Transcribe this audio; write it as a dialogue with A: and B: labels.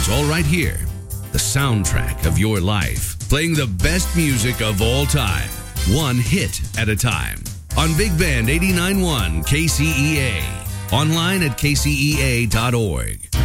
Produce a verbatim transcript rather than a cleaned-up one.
A: begins all right here. The soundtrack of your life, playing the best music of all time, one hit at a time. On Big Band eighty-nine point one K C E A. Online at K C E A dot org.